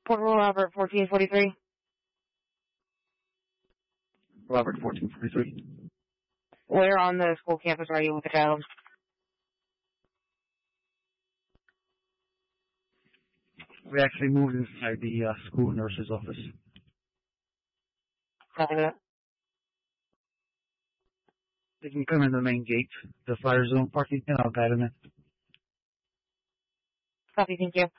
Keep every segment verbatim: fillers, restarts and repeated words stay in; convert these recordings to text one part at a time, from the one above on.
Port Robert, fourteen forty-three. Robert, fourteen forty-three. Where on the school campus are you with the child? We actually moved inside the uh, school nurse's office. Copy that. They can come in the main gate, the fire zone parking, and I'll guide them in. Copy, thank you.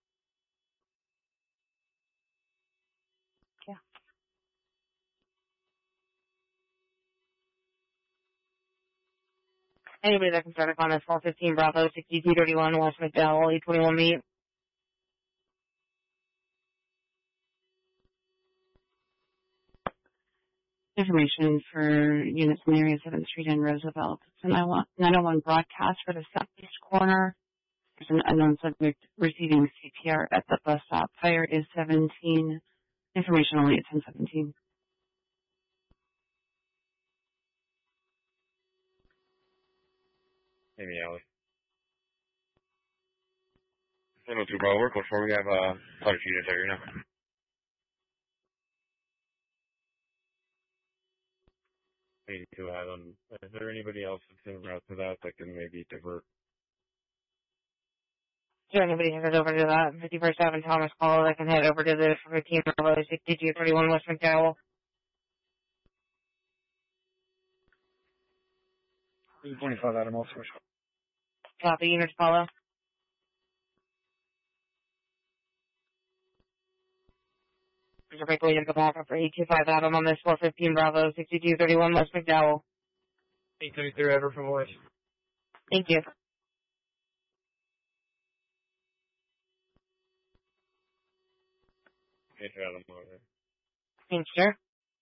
Yeah. Anybody that can start a comment, four fifteen Bravo, sixty-two thirty-one, West McDowell, eight twenty-one meet. Information for units in the area, seventh Street and Roosevelt. It's a nine oh one broadcast for the southeast corner. There's an unknown subject receiving C P R at the bus stop. Fire is seventeen. Information only at ten seventeen. Amy Alley. ten oh two Bravo, work before we have a uh, hundred units area now. eighty-two Island. Is there anybody else that's in route to that that can maybe divert? Is there anybody that heads over to that? fifty-first Avenue Thomas Call that can head over to the fifteen Bravo, sixty-two thirty-one, West McDowell. twenty-five Adam also. Copy, units follow. There's a break way to go back up for eight two five Adam on this four fifteen Bravo, sixty-two thirty-one, West McDowell. eight thirty-three Edward from West. Thank you. eight Adam over there. Thanks, sir.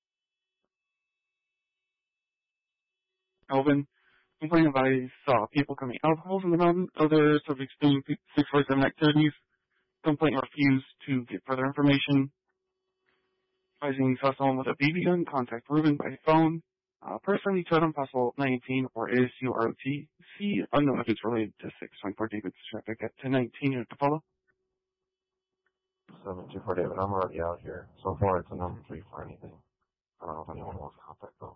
Alvin, complaint of I saw people coming out of holes in the mountain, other subjects doing six forty-seven activities. Complaint refused to get further information. Advising saw someone with a B B gun, contact Ruben by phone. Uh, person each item possible nineteen or A S U R O T. C, unknown if it's related to six twenty-four David's traffic at ten nineteen unit to follow. seven two four David, I'm already out here. So far it's a number three for anything. I don't know if anyone wants contact though.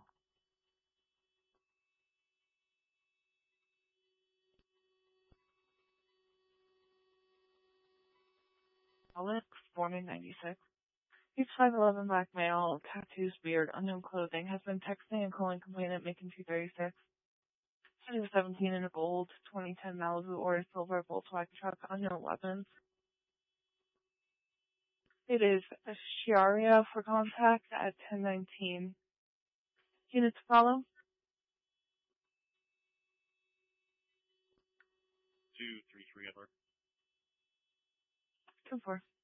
Alex, born in ninety-six. He's five eleven, black male, tattoos, beard, unknown clothing, has been texting and calling complainant, making two thirty-six. City was seventeen in a gold, twenty ten Malibu or a silver Volkswagen truck, unknown weapons. It is a Shiaria for contact at ten nineteen. Units follow. two three three Edward. ten four.